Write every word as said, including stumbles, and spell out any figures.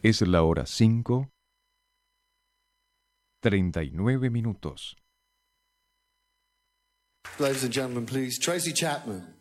Es la hora cinco, treinta y nueve minutos. Ladies and gentlemen, please, Tracy Chapman.